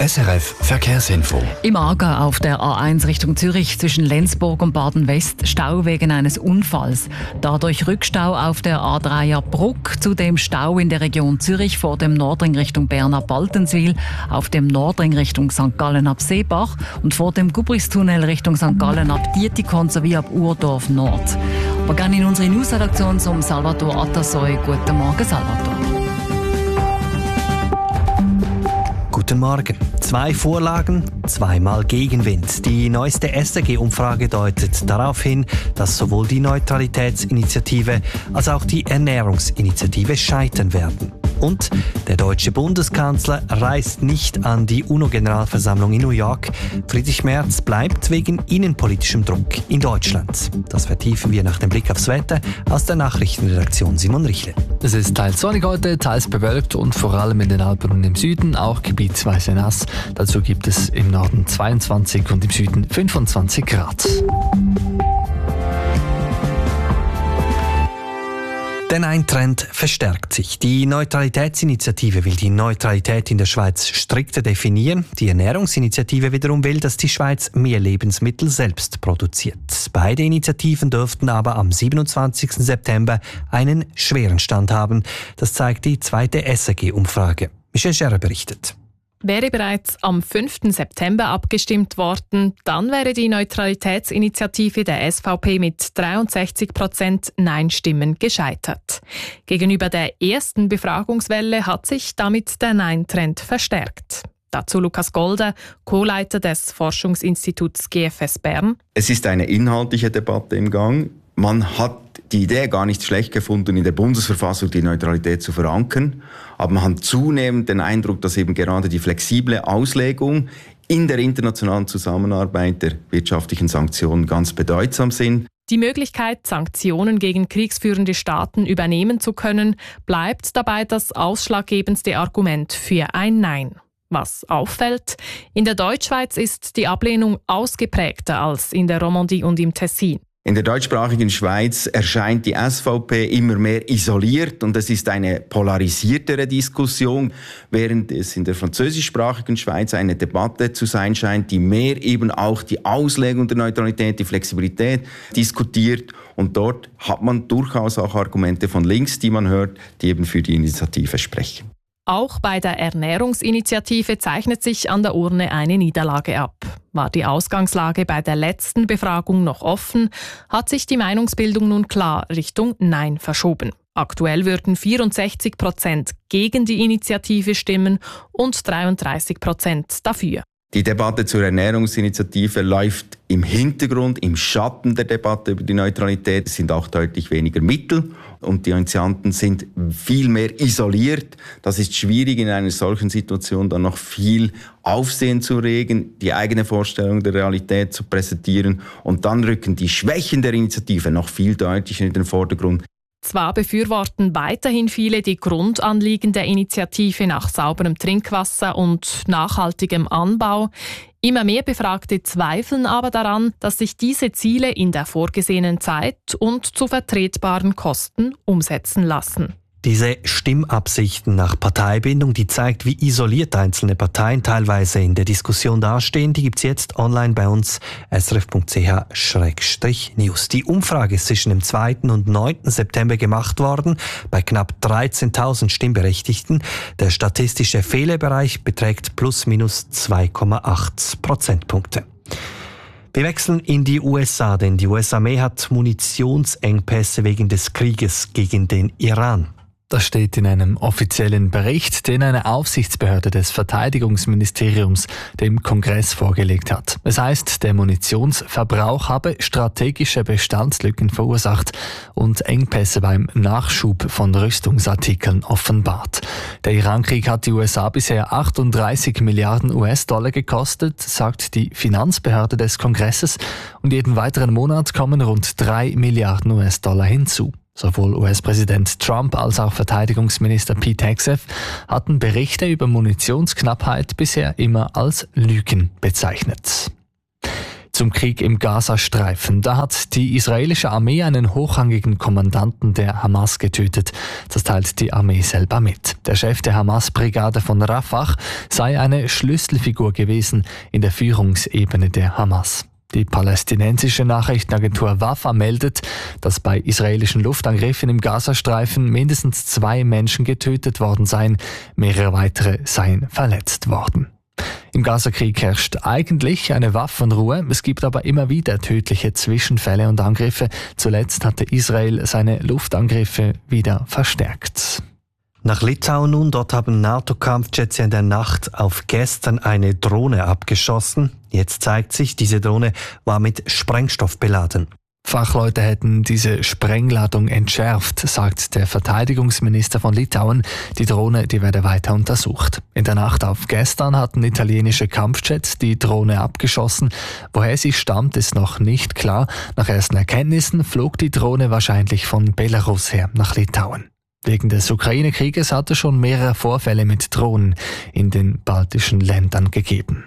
SRF Verkehrsinfo. Im Aargau auf der A1 Richtung Zürich zwischen Lenzburg und Baden-West Stau wegen eines Unfalls. Dadurch Rückstau auf der A3er Bruck, zudem Stau in der Region Zürich vor dem Nordring Richtung Bern ab Baltenswil, auf dem Nordring Richtung St. Gallen ab Seebach und vor dem Gubristunnel Richtung St. Gallen ab Dietikon sowie ab Urdorf Nord. Wir gehen in unsere Newsredaktion zum Salvatore Atassoy. Guten Morgen, Salvatore. Guten Morgen. 2 Vorlagen, 2-mal Gegenwind. Die neueste SRG-Umfrage deutet darauf hin, dass sowohl die Neutralitätsinitiative als auch die Ernährungsinitiative scheitern werden. Und der deutsche Bundeskanzler reist nicht an die UNO-Generalversammlung in New York. Friedrich Merz bleibt wegen innenpolitischem Druck in Deutschland. Das vertiefen wir nach dem Blick aufs Wetter aus der Nachrichtenredaktion Simon Richle. Es ist teils sonnig heute, teils bewölkt und vor allem in den Alpen und im Süden auch gebietsweise nass. Dazu gibt es im Norden 22 und im Süden 25 Grad. Denn ein Trend verstärkt sich. Die Neutralitätsinitiative will die Neutralität in der Schweiz strikter definieren. Die Ernährungsinitiative wiederum will, dass die Schweiz mehr Lebensmittel selbst produziert. Beide Initiativen dürften aber am 27. September einen schweren Stand haben. Das zeigt die zweite SRG-Umfrage. Michel Scherer berichtet. Wäre bereits am 5. September abgestimmt worden, dann wäre die Neutralitätsinitiative der SVP mit 63% Nein-Stimmen gescheitert. Gegenüber der ersten Befragungswelle hat sich damit der Nein-Trend verstärkt. Dazu Lukas Golder, Co-Leiter des Forschungsinstituts GFS Bern. Es ist eine inhaltliche Debatte im Gang. Man hat die Idee gar nicht schlecht gefunden, in der Bundesverfassung die Neutralität zu verankern. Aber man hat zunehmend den Eindruck, dass eben gerade die flexible Auslegung in der internationalen Zusammenarbeit der wirtschaftlichen Sanktionen ganz bedeutsam sind. Die Möglichkeit, Sanktionen gegen kriegsführende Staaten übernehmen zu können, bleibt dabei das ausschlaggebendste Argument für ein Nein. Was auffällt, in der Deutschschweiz ist die Ablehnung ausgeprägter als in der Romandie und im Tessin. In der deutschsprachigen Schweiz erscheint die SVP immer mehr isoliert und es ist eine polarisiertere Diskussion, während es in der französischsprachigen Schweiz eine Debatte zu sein scheint, die mehr eben auch die Auslegung der Neutralität, die Flexibilität diskutiert. Und dort hat man durchaus auch Argumente von links, die man hört, die eben für die Initiative sprechen. Auch bei der Ernährungsinitiative zeichnet sich an der Urne eine Niederlage ab. War die Ausgangslage bei der letzten Befragung noch offen, hat sich die Meinungsbildung nun klar Richtung Nein verschoben. Aktuell würden 64% gegen die Initiative stimmen und 33% dafür. Die Debatte zur Ernährungsinitiative läuft im Hintergrund, im Schatten der Debatte über die Neutralität. Es sind auch deutlich weniger Mittel und die Initianten sind viel mehr isoliert. Das ist schwierig, in einer solchen Situation dann noch viel Aufsehen zu regen, die eigene Vorstellung der Realität zu präsentieren und dann rücken die Schwächen der Initiative noch viel deutlicher in den Vordergrund. Zwar befürworten weiterhin viele die Grundanliegen der Initiative nach sauberem Trinkwasser und nachhaltigem Anbau. Immer mehr Befragte zweifeln aber daran, dass sich diese Ziele in der vorgesehenen Zeit und zu vertretbaren Kosten umsetzen lassen. Diese Stimmabsichten nach Parteibindung, die zeigt, wie isoliert einzelne Parteien teilweise in der Diskussion dastehen, die gibt es jetzt online bei uns, srf.ch/news. Die Umfrage ist zwischen dem 2. und 9. September gemacht worden, bei knapp 13.000 Stimmberechtigten. Der statistische Fehlerbereich beträgt plus/minus 2,8 Prozentpunkte. Wir wechseln in die USA, denn die US-Armee hat Munitionsengpässe wegen des Krieges gegen den Iran. Das steht in einem offiziellen Bericht, den eine Aufsichtsbehörde des Verteidigungsministeriums dem Kongress vorgelegt hat. Es heißt, der Munitionsverbrauch habe strategische Bestandslücken verursacht und Engpässe beim Nachschub von Rüstungsartikeln offenbart. Der Irankrieg hat die USA bisher 38 Milliarden US-Dollar gekostet, sagt die Finanzbehörde des Kongresses, und jeden weiteren Monat kommen rund 3 Milliarden US-Dollar hinzu. Sowohl US-Präsident Trump als auch Verteidigungsminister Pete Hegseth hatten Berichte über Munitionsknappheit bisher immer als Lügen bezeichnet. Zum Krieg im Gazastreifen. Da hat die israelische Armee einen hochrangigen Kommandanten der Hamas getötet. Das teilt die Armee selber mit. Der Chef der Hamas-Brigade von Rafah sei eine Schlüsselfigur gewesen in der Führungsebene der Hamas. Die palästinensische Nachrichtenagentur Wafa meldet, dass bei israelischen Luftangriffen im Gazastreifen mindestens 2 Menschen getötet worden seien. Mehrere weitere seien verletzt worden. Im Gazakrieg herrscht eigentlich eine Waffenruhe. Es gibt aber immer wieder tödliche Zwischenfälle und Angriffe. Zuletzt hatte Israel seine Luftangriffe wieder verstärkt. Nach Litauen nun, dort haben NATO-Kampfjets in der Nacht auf gestern eine Drohne abgeschossen. Jetzt zeigt sich, diese Drohne war mit Sprengstoff beladen. Fachleute hätten diese Sprengladung entschärft, sagt der Verteidigungsminister von Litauen. Die Drohne, die werde weiter untersucht. In der Nacht auf gestern hatten italienische Kampfjets die Drohne abgeschossen. Woher sie stammt, ist noch nicht klar. Nach ersten Erkenntnissen flog die Drohne wahrscheinlich von Belarus her nach Litauen. Wegen des Ukraine-Krieges hat es schon mehrere Vorfälle mit Drohnen in den baltischen Ländern gegeben.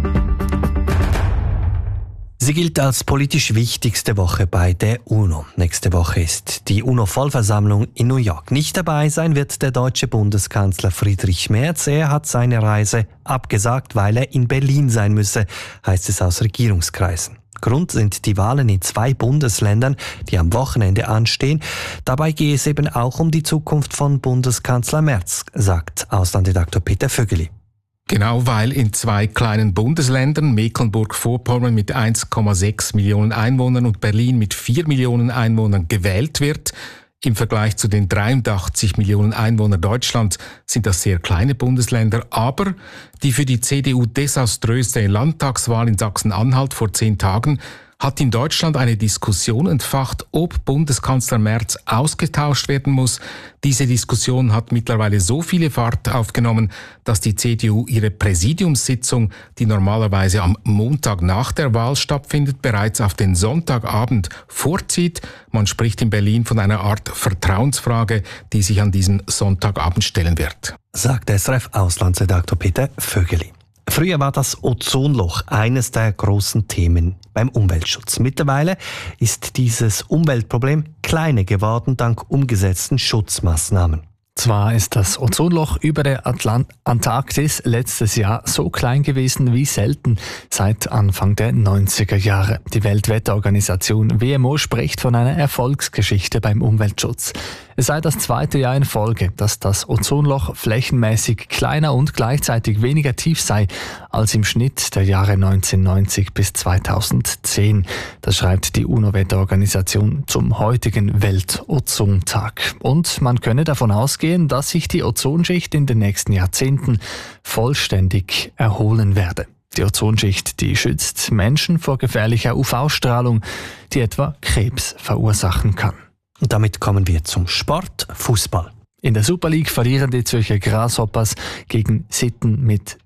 Sie gilt als politisch wichtigste Woche bei der UNO. Nächste Woche ist die UNO-Vollversammlung in New York. Nicht dabei sein wird der deutsche Bundeskanzler Friedrich Merz. Er hat seine Reise abgesagt, weil er in Berlin sein müsse, heißt es aus Regierungskreisen. Grund sind die Wahlen in 2 Bundesländern, die am Wochenende anstehen. Dabei gehe es eben auch um die Zukunft von Bundeskanzler Merz, sagt Auslandredaktor Peter Vögeli. Genau, weil in 2 kleinen Bundesländern, Mecklenburg-Vorpommern mit 1,6 Millionen Einwohnern und Berlin mit 4 Millionen Einwohnern gewählt wird. Im Vergleich zu den 83 Millionen Einwohnern Deutschlands sind das sehr kleine Bundesländer, aber die für die CDU desaströse Landtagswahl in Sachsen-Anhalt vor 10 Tagen hat in Deutschland eine Diskussion entfacht, ob Bundeskanzler Merz ausgetauscht werden muss. Diese Diskussion hat mittlerweile so viele Fahrt aufgenommen, dass die CDU ihre Präsidiumssitzung, die normalerweise am Montag nach der Wahl stattfindet, bereits auf den Sonntagabend vorzieht. Man spricht in Berlin von einer Art Vertrauensfrage, die sich an diesem Sonntagabend stellen wird. Sagt SRF-Auslandsredaktor Peter Vögeli. Früher war das Ozonloch eines der großen Themen beim Umweltschutz. Mittlerweile ist dieses Umweltproblem kleiner geworden dank umgesetzten Schutzmaßnahmen. Zwar ist das Ozonloch über der Antarktis letztes Jahr so klein gewesen wie selten seit Anfang der 90er Jahre. Die Weltwetterorganisation WMO spricht von einer Erfolgsgeschichte beim Umweltschutz. Es sei das 2. Jahr in Folge, dass das Ozonloch flächenmäßig kleiner und gleichzeitig weniger tief sei als im Schnitt der Jahre 1990 bis 2010. Das schreibt die UNO-Wetterorganisation zum heutigen Weltozontag. Und man könne davon ausgehen, dass sich die Ozonschicht in den nächsten Jahrzehnten vollständig erholen werde. Die Ozonschicht, die schützt Menschen vor gefährlicher UV-Strahlung, die etwa Krebs verursachen kann. Und damit kommen wir zum Sport, Fußball. In der Super League verlieren die Zürcher Grasshoppers gegen Sitten mit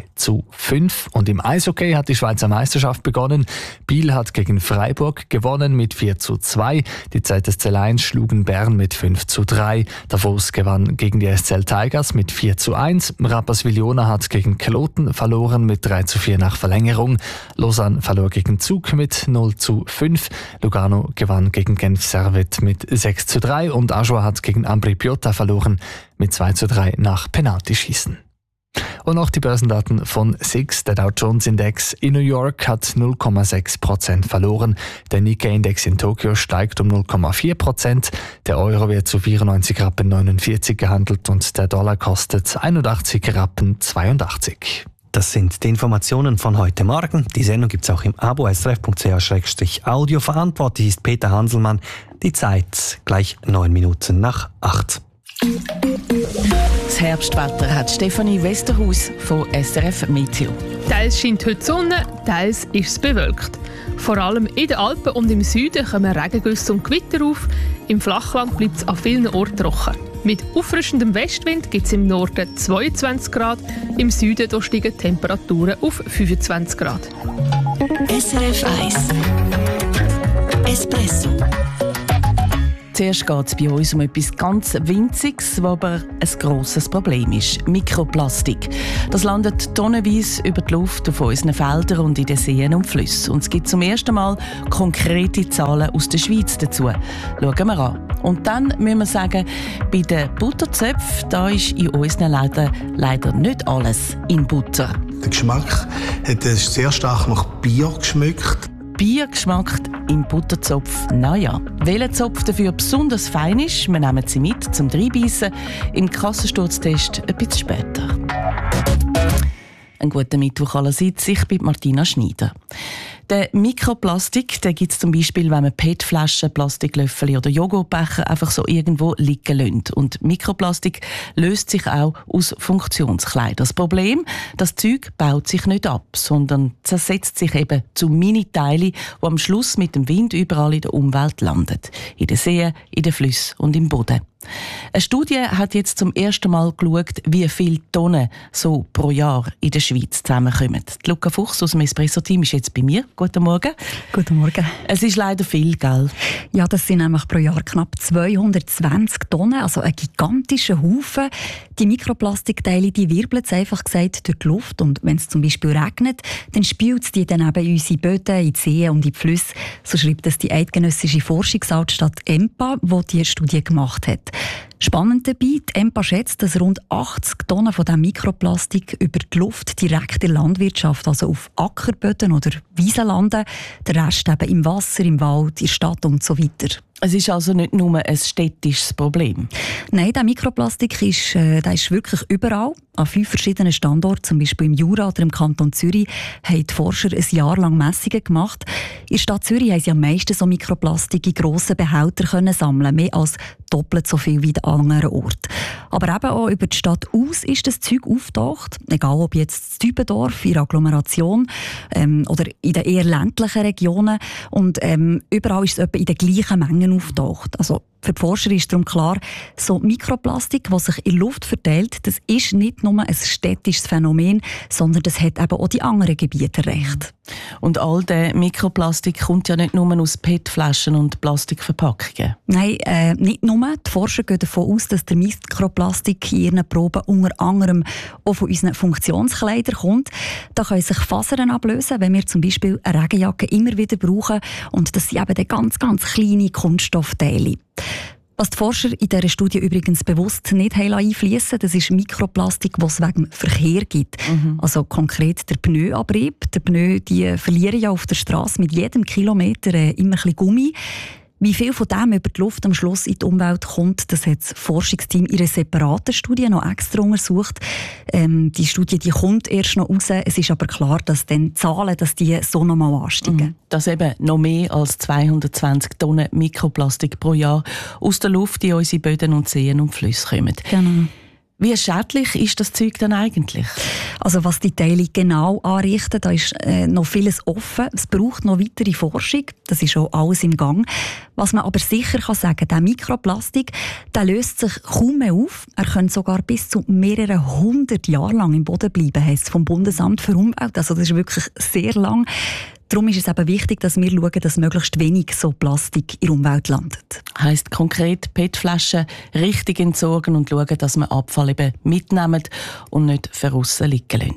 2:5. Und im Eishockey hat die Schweizer Meisterschaft begonnen. Biel hat gegen Freiburg gewonnen mit 4:2. Die ZSC Lions schlugen Bern mit 5:3. Davos gewann gegen die SCL Tigers mit 4:1. Rapperswil-Jona hat gegen Kloten verloren mit 3:4 nach Verlängerung. Lausanne verlor gegen Zug mit 0:5. Lugano gewann gegen Genf Servette mit 6:3. Und Ajoa hat gegen Ambri Piotta verloren mit 2:3 nach Penaltyschießen. Und noch die Börsendaten von SIX. Der Dow Jones Index in New York hat 0,6% verloren. Der Nikkei-Index in Tokio steigt um 0,4%. Der Euro wird zu 94,49 Rappen gehandelt und der Dollar kostet 81,82 Rappen. Das sind die Informationen von heute Morgen. Die Sendung gibt es auch im Abo srf.ch/audio. Verantwortlich ist Peter Hanselmann. Die Zeit gleich 8:09. Das Herbstwetter hat Stefanie Westerhaus von SRF Meteo. Teils scheint heute die Sonne, teils ist es bewölkt. Vor allem in den Alpen und im Süden kommen Regengüsse und Gewitter auf. Im Flachland bleibt es an vielen Orten trocken. Mit auffrischendem Westwind gibt es im Norden 22 Grad, im Süden steigen die Temperaturen auf 25 Grad. SRF 1 Espresso. Zuerst geht es bei uns um etwas ganz Winziges, was aber ein grosses Problem ist: Mikroplastik. Das landet tonnenweise über die Luft auf unseren Feldern und in den Seen und Flüssen. Und es gibt zum ersten Mal konkrete Zahlen aus der Schweiz dazu. Schauen wir an. Und dann müssen wir sagen, bei den Butterzöpfen, da ist in unseren Läden leider nicht alles in Butter. Der Geschmack hat sehr stark nach Bier geschmeckt. Bier geschmeckt im Butterzopf, naja. Welcher Zopf dafür besonders fein ist, wir nehmen sie mit zum Reinbeissen. Im Kassensturztest ein bisschen später. Einen guten Mittwoch allerseits, ich bin Martina Schneider. Den Mikroplastik gibt es zum Beispiel, wenn man PET-Flaschen, Plastiklöffel oder Joghurtbecher einfach so irgendwo liegen lässt. Und Mikroplastik löst sich auch aus Funktionskleidern. Das Problem, das Zeug baut sich nicht ab, sondern zersetzt sich eben zu Mini-Teilen, die am Schluss mit dem Wind überall in der Umwelt landen. In den Seen, in den Flüssen und im Boden. Eine Studie hat jetzt zum ersten Mal geschaut, wie viele Tonnen so pro Jahr in der Schweiz zusammenkommen. Luca Fuchs aus dem Espresso-Team ist jetzt bei mir. Guten Morgen. Guten Morgen. Es ist leider viel, gell? Ja, das sind nämlich pro Jahr knapp 220 Tonnen, also ein gigantischer Haufen. Die Mikroplastikteile, die wirbeln es einfach gesagt durch die Luft. Und wenn es zum Beispiel regnet, dann spült es die dann eben in unsere Böden, in die Seen und in die Flüsse. So schreibt es die eidgenössische Forschungsanstalt EMPA, die diese Studie gemacht hat. Spannend dabei, die EMPA schätzt, dass rund 80 Tonnen von diesem Mikroplastik über die Luft direkt in der Landwirtschaft, also auf Ackerböden oder Wiesen landen, der Rest eben im Wasser, im Wald, in der Stadt und so weiter. Es ist also nicht nur ein städtisches Problem. Nein, der Mikroplastik ist wirklich überall. An 5 verschiedenen Standorten, zum Beispiel im Jura oder im Kanton Zürich, haben die Forscher ein Jahr lang Messungen gemacht. In der Stadt Zürich haben sie am meisten so Mikroplastik in grossen Behältern sammeln, mehr als doppelt so viel wie an anderen Orten. Aber eben auch über die Stadt aus ist das Zeug aufgetaucht. Egal ob jetzt in Dübendorf, in der Agglomeration oder in den eher ländlichen Regionen. Und überall ist es etwa in den gleichen Mengen aufgetaucht. Also für die Forscher ist darum klar, so Mikroplastik, das sich in der Luft verteilt, das ist nicht nur ein städtisches Phänomen, sondern das hat eben auch die anderen Gebiete recht. Und all der Mikroplastik kommt ja nicht nur aus PET-Flaschen und Plastikverpackungen. Nein, nicht nur. Die Forscher gehen davon aus, dass der Mikroplastik in ihren Proben unter anderem auch von unseren Funktionskleidern kommt. Da können sich Fasern ablösen, wenn wir zum Beispiel eine Regenjacke immer wieder brauchen. Und das sind eben ganz, ganz kleine Kunststoffteile. Was die Forscher in dieser Studie übrigens bewusst nicht einfließen, das ist Mikroplastik, das es wegen dem Verkehr gibt. Also konkret der Pneuabrieb. Der Pneu, die verlieren ja auf der Straße mit jedem Kilometer immer ein bisschen Gummi. Wie viel von dem über die Luft am Schluss in die Umwelt kommt, das hat das Forschungsteam in einer separaten Studie noch extra untersucht. Die Studie die kommt erst noch raus. Es ist aber klar, dass dann die Zahlen die so noch mal ansteigen. Dass eben noch mehr als 220 Tonnen Mikroplastik pro Jahr aus der Luft in unsere Böden und Seen und Flüsse kommen. Genau. Wie schädlich ist das Zeug dann eigentlich? Also was die Teile genau anrichten, da ist noch vieles offen. Es braucht noch weitere Forschung. Das ist schon alles im Gang. Was man aber sicher kann sagen, der Mikroplastik, der löst sich kaum mehr auf. Er könnte sogar bis zu mehreren 100 Jahre lang im Boden bleiben, heisst es vom Bundesamt für Umwelt. Also das ist wirklich sehr lang. Darum ist es eben wichtig, dass wir schauen, dass möglichst wenig so Plastik in der Umwelt landet. Heisst konkret PET-Flaschen richtig entsorgen und schauen, dass wir Abfall eben mitnehmen und nicht verrissen liegen lassen.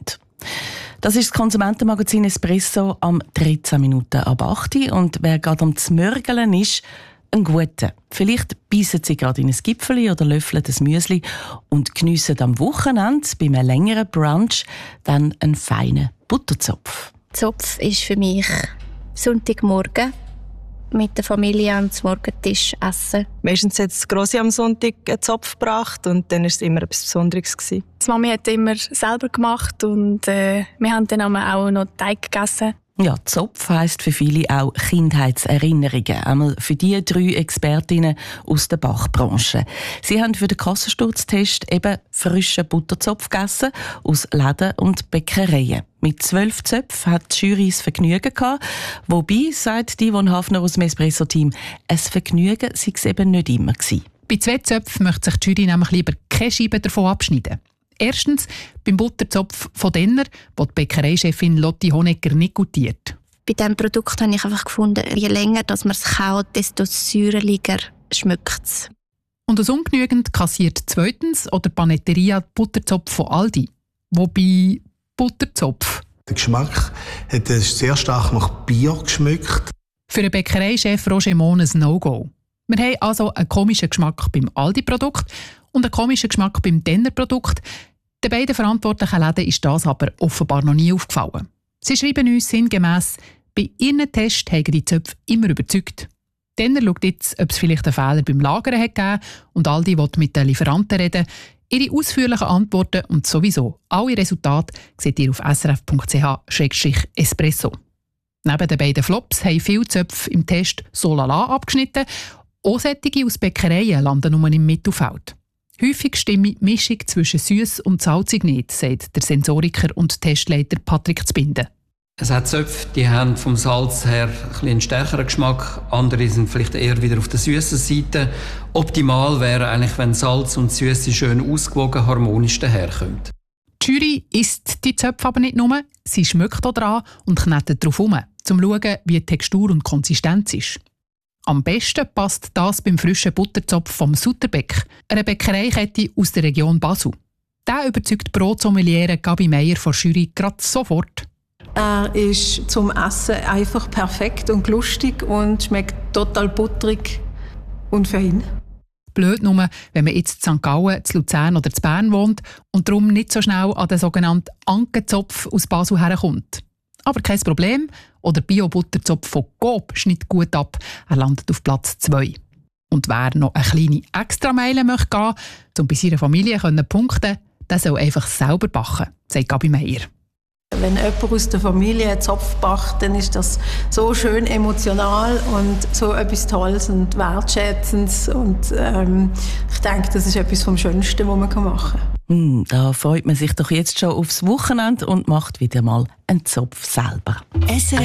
Das ist das Konsumentenmagazin Espresso am 13 Minuten ab 8 Uhr. Und wer gerade am Zmörgeln ist, ein guter. Vielleicht beißen Sie gerade in ein Gipfeli oder löffeln das Müsli und geniessen am Wochenende bei einem längeren Brunch dann einen feinen Butterzopf. Zopf ist für mich Sonntagmorgen mit der Familie am Morgentisch essen. Meistens hat das Grossi am Sonntag einen Zopf gebracht und dann war es immer etwas Besonderes. Die Mami hat immer selber gemacht und wir haben dann auch noch Teig gegessen. Ja, Zopf heisst für viele auch Kindheitserinnerungen. Einmal für die 3 Expertinnen aus der Bachbranche. Sie haben für den Kassensturztest eben frischen Butterzopf gegessen aus Läden und Bäckereien. Mit 12 Zöpfen hat die Jury das Vergnügen gehabt. Wobei, sagt Yvonne Hafner aus dem Espresso-Team, ein Vergnügen sei es eben nicht immer gewesen. Bei 2 Zöpfen möchte sich die Jury nämlich lieber keine Scheibe davon abschneiden. Erstens beim Butterzopf von Denner, wo die Bäckereichefin Lotti Honegger nicht gutiert. Bei diesem Produkt habe ich einfach gefunden, je länger dass man es kaut, desto säuerlicher schmeckt es. Und das ungenügend kassiert zweitens oder Panetteria Butterzopf von Aldi. Wobei Butterzopf. Der Geschmack hat sehr stark nach Bier geschmeckt. Für den Bäckereichef Roger Mohn ein No-Go. Wir haben also einen komischen Geschmack beim Aldi-Produkt und einen komischen Geschmack beim Denner-Produkt. Den beiden verantwortlichen Läden ist das aber offenbar noch nie aufgefallen. Sie schreiben uns sinngemäss, bei ihren Tests haben die Zöpfe immer überzeugt. Denner schaut jetzt, ob es vielleicht einen Fehler beim Lagern hat gegeben und Aldi will mit den Lieferanten reden. Ihre ausführlichen Antworten und sowieso alle Resultate seht ihr auf srf.ch/espresso. Neben den beiden Flops haben viele Zöpfe im Test so lala abgeschnitten. Auch solche aus Bäckereien landen nur im Mittelfeld. Häufig stimme die Mischung zwischen süß und salzig nicht, sagt der Sensoriker und Testleiter Patrick Zbinden. Es hat Zöpfe, die haben vom Salz her einen stärkeren Geschmack, andere sind vielleicht eher wieder auf der süßen Seite. Optimal wäre eigentlich, wenn Salz und Süße schön ausgewogen harmonisch daherkommen. Die Jury isst die Zöpfe aber nicht nur, sie schmeckt auch dran und knetet darauf herum, um zu schauen, wie die Textur und Konsistenz ist. Am besten passt das beim frischen Butterzopf vom Sutterbeck, einer Bäckereikette aus der Region Basel. Der überzeugt Brotsommeliere Gabi Meier von Jury gerade sofort. Er ist zum Essen einfach perfekt und lustig und schmeckt total butterig und fein. Blöd nur, wenn man jetzt in St. Gallen, in Luzern oder in Bern wohnt und darum nicht so schnell an den sogenannten Ankenzopf aus Basel herkommt. Aber kein Problem, oder Bio-Butterzopf von Coop schneidet gut ab, er landet auf Platz 2. Und wer noch eine kleine Extrameile möchte gehen, um bei seiner Familie zu punkten, der soll einfach selber backen, sagt Gabi Meier. Wenn jemand aus der Familie einen Zopf backt, dann ist das so schön emotional und so etwas Tolles und Wertschätzendes. Und ich denke, das ist etwas vom Schönsten, was man machen kann. Da freut man sich doch jetzt schon aufs Wochenende und macht wieder mal einen Zopf selber.